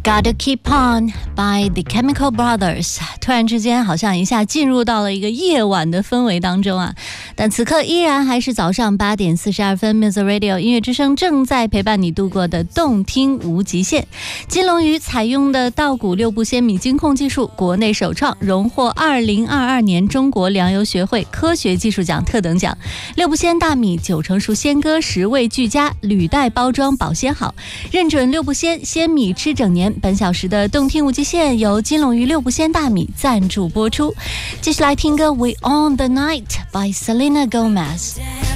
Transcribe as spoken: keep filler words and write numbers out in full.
Gotta Keep On by The Chemical Brothers， 突然之间好像一下进入到了一个夜晚的氛围当中啊，但此刻依然还是早上八点四十二分 Music Radio 音乐之声正在陪伴你度过的动听无极限。金龙鱼采用的稻谷六步鲜米精控技术国内首创，荣获二零二二年中国粮油学会科学技术奖特等奖。六步鲜大米九成熟鲜割，食味俱佳，履带包装保鲜好，认准六步鲜鲜米吃整年。本小时的动听无极限由金龙鱼六步鲜大米赞助播出。继续来听歌 We On The Night by Selena Gomez。